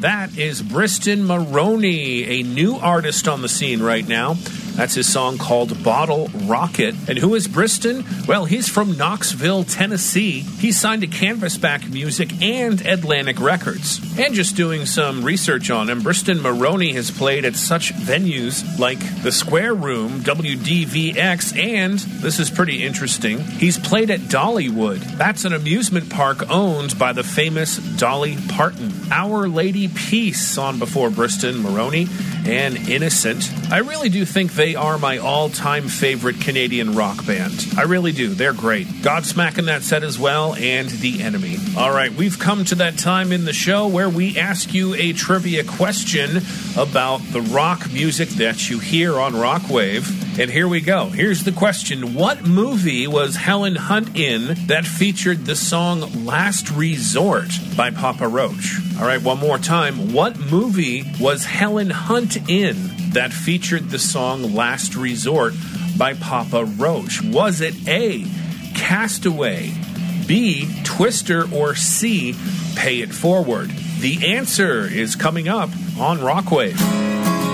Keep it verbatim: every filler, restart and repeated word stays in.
That is Briston Maroney, a new artist on the scene right now. That's his song called Bottle Rocket. And who is Briston? Well, he's from Knoxville, Tennessee. He signed to Canvasback Music and Atlantic Records. And just doing some research on him, Briston Maroney has played at such venues like the Square Room, W D V X, and, this is pretty interesting, he's played at Dollywood. That's an amusement park owned by the famous Dolly Parton. Our Lady Peace on before Briston Maroney and Innocent. I really do think they are my all-time favorite Canadian rock band. I really do. They're great. Godsmack in that set as well, and The Enemy. All right, we've come to that time in the show where we ask you a trivia question about the rock music that you hear on Rockwave. And here we go. Here's the question. What movie was Helen Hunt in that featured the song Last Resort by Papa Roach? All right, one more time. What movie was Helen Hunt in that featured the song Last Resort by Papa Roach? Was it A, Castaway, B, Twister, or C, Pay It Forward? The answer is coming up on Rockwave.